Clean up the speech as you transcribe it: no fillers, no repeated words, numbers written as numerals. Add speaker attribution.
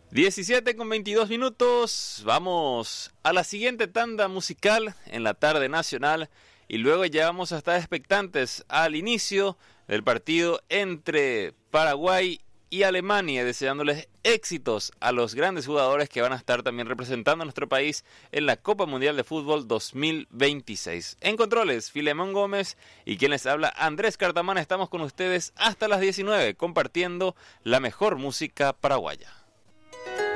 Speaker 1: 17:22. Vamos a la siguiente tanda musical en la tarde nacional y luego ya vamos a estar expectantes al inicio del partido entre Paraguay y Alemania, deseándoles éxitos a los grandes jugadores que van a estar también representando a nuestro país en la Copa Mundial de Fútbol 2026. En controles, Filemón Gómez y quien les habla, Andrés Cartamana. Estamos con ustedes hasta las 19, compartiendo la mejor música paraguaya.